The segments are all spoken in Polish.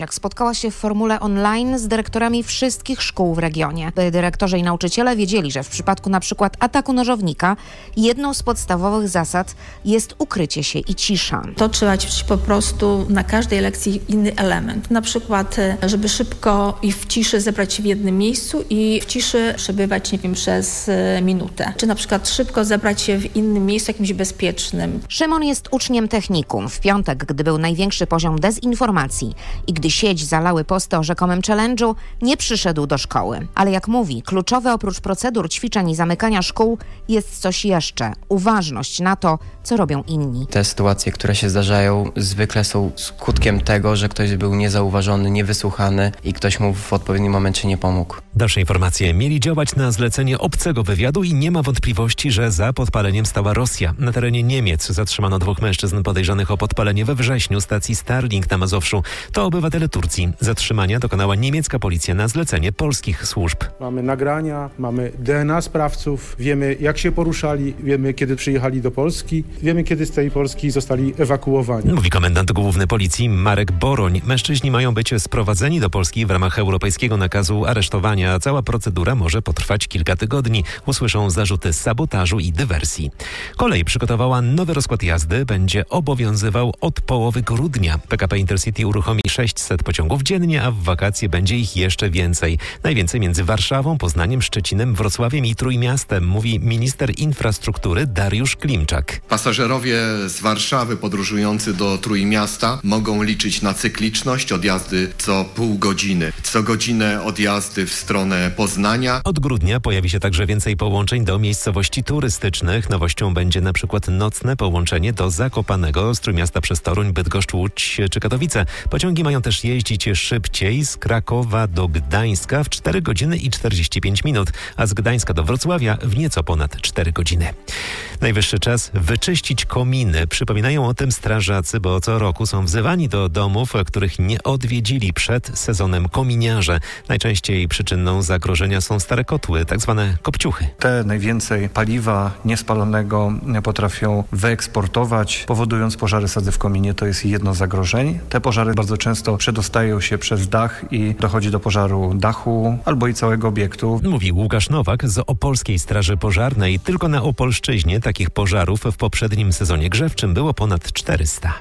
Jak spotkała się w formule online z dyrektorami wszystkich szkół w regionie. Dyrektorzy i nauczyciele wiedzieli, że w przypadku na przykład ataku nożownika jedną z podstawowych zasad jest ukrycie się i cisza. To trzeba ćwiczyć po prostu na każdej lekcji inny element. Na przykład, żeby szybko i w ciszy zebrać się w jednym miejscu i w ciszy przebywać, przez minutę. Czy na przykład szybko zebrać się w innym miejscu, jakimś bezpiecznym. Szymon jest uczniem technikum. W piątek, gdy był największy poziom dezinformacji i gdy sieć zalały posty o rzekomym challenge'u, nie przyszedł do szkoły. Ale jak mówi, kluczowe oprócz procedur, ćwiczeń i zamykania szkół jest coś jeszcze. Uważność na to, co robią inni. Te sytuacje, które się zdarzają, zwykle są skutkiem tego, że ktoś był niezauważony, niewysłuchany i ktoś mu w odpowiednim momencie nie pomógł. Dalsze informacje. Mieli działać na zlecenie obcego wywiadu i nie ma wątpliwości, że za podpaleniem stała Rosja. Na terenie Niemiec zatrzymano 2 mężczyzn podejrzanych o podpalenie we wrześniu stacji Starlink na Mazowszu. To obywatele Turcji. Zatrzymania dokonała niemiecka policja na zlecenie polskich służb. Mamy nagrania, mamy DNA sprawców, wiemy jak się poruszali, wiemy kiedy przyjechali do Polski, wiemy kiedy z tej Polski zostali ewakuowani. Mówi komendant główny policji Marek Boroń. Mężczyźni mają być sprowadzeni do Polski w ramach europejskiego nakazu aresztowania. Cała procedura może potrwać kilka tygodni. Usłyszą zarzuty sabotażu i dywersji. Kolej przygotowała nowy rozkład jazdy. Będzie obowiązywał od połowy grudnia. PKP Intercity uruchomi 600 pociągów dziennie, a w wakacje będzie ich jeszcze więcej. Najwięcej między Warszawą, Poznaniem, Szczecinem, Wrocławiem i Trójmiastem, mówi minister infrastruktury Dariusz Klimczak. Pasażerowie z Warszawy podróżujący do Trójmiasta mogą liczyć na cykliczność odjazdy co pół godziny. Co godzinę odjazdy w stronę Poznania. Od grudnia pojawi się także więcej połączeń do miejscowości turystycznych. Nowością będzie na przykład nocne połączenie do Zakopanego z Trójmiasta przez Toruń, Bydgoszcz, Łódź czy Katowice. Pociągi mają też jeździć szybciej z Krakowa do Gdańska w 4 godziny i 45 minut, a z Gdańska do Wrocławia w nieco ponad 4 godziny. Najwyższy czas wyczyścić kominy. Przypominają o tym strażacy, bo co roku są wzywani do domów, których nie odwiedzili przed sezonem kominiarze. Najczęściej przyczyną zagrożenia są stare kotły, tak zwane kopciuchy. Te najwięcej paliwa niespalonego potrafią wyeksportować, powodując pożary sadzy w kominie. To jest jedno z zagrożeń. Te pożary bardzo często przedostają się przez dach i dochodzi do pożaru dachu albo i całego obiektu. Mówi Łukasz Nowak z Opolskiej Straży Pożarnej. Tylko na Opolszczyźnie takich pożarów w poprzednim sezonie grzewczym było ponad 400.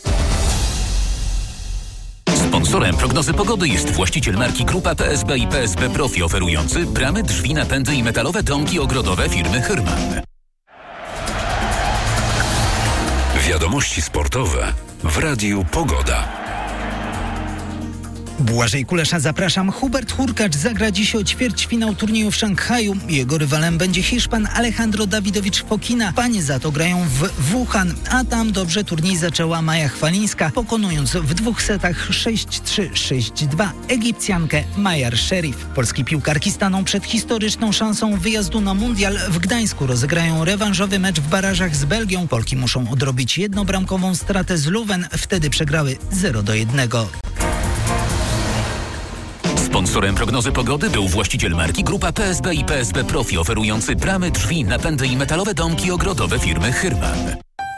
Sponsorem prognozy pogody jest właściciel marki Grupa PSB i PSB Profi, oferujący bramy, drzwi, napędy i metalowe domki ogrodowe firmy Hyrman. Wiadomości sportowe w Radiu Pogoda. Błażej Kulesza, zapraszam. Hubert Hurkacz zagra dziś o ćwierćfinał turnieju w Szanghaju. Jego rywalem będzie Hiszpan Alejandro Davidowicz Fokina. Panie za to grają w Wuhan, a tam dobrze turniej zaczęła Maja Chwalińska, pokonując w 2 setach 6-3, 6-2 Egipcjankę Mayar Sherif. Polskie piłkarki staną przed historyczną szansą wyjazdu na mundial. W Gdańsku rozegrają rewanżowy mecz w barażach z Belgią. Polki muszą odrobić jednobramkową stratę z Leuven. Wtedy przegrały 0-1. Sponsorem prognozy pogody był właściciel marki Grupa PSB i PSB Profi, oferujący bramy, drzwi, napędy i metalowe domki ogrodowe firmy Hyrman.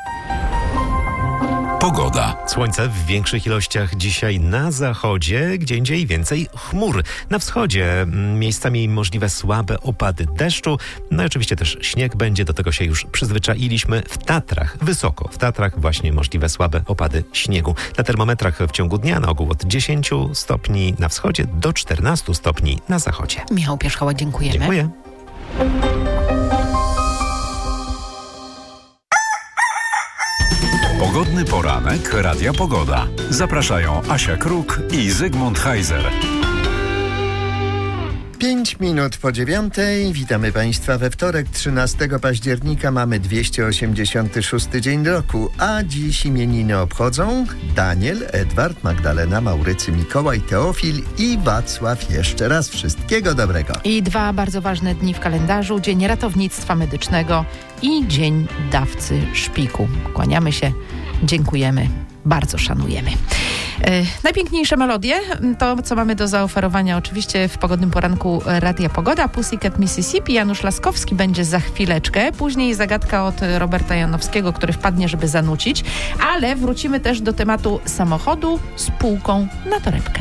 Pogoda. Słońce w większych ilościach dzisiaj na zachodzie, gdzie indziej więcej chmur. Na wschodzie miejscami możliwe słabe opady deszczu. No i oczywiście też śnieg będzie, do tego się już przyzwyczailiśmy. W Tatrach, wysoko, w Tatrach właśnie możliwe słabe opady śniegu. Na termometrach w ciągu dnia na ogół od 10 stopni na wschodzie do 14 stopni na zachodzie. Michał Pierzchała, dziękujemy. Dziękuję. Pogodny poranek Radia Pogoda. Zapraszają Asia Kruk i Zygmunt Heiser. 5 minut po 9. Witamy Państwa we wtorek, 13 października. Mamy 286 dzień roku, a dziś imieniny obchodzą Daniel, Edward, Magdalena, Maurycy, Mikołaj, Teofil i Wacław. Jeszcze raz wszystkiego dobrego. I 2 bardzo ważne dni w kalendarzu. Dzień Ratownictwa Medycznego i Dzień Dawcy Szpiku. Kłaniamy się, dziękujemy, bardzo szanujemy. Najpiękniejsze melodie to, co mamy do zaoferowania oczywiście w pogodnym poranku Radia Pogoda. Pussycat Mississippi, Janusz Laskowski będzie za chwileczkę. Później zagadka od Roberta Janowskiego, który wpadnie, żeby zanucić. Ale wrócimy też do tematu samochodu z półką na torebkę.